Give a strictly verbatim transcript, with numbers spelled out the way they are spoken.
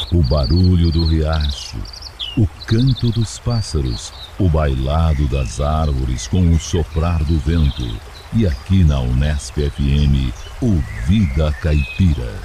O barulho do riacho, o canto dos pássaros, o bailado das árvores com o soprar do vento. E aqui na Unesp F M, o Vida Caipira.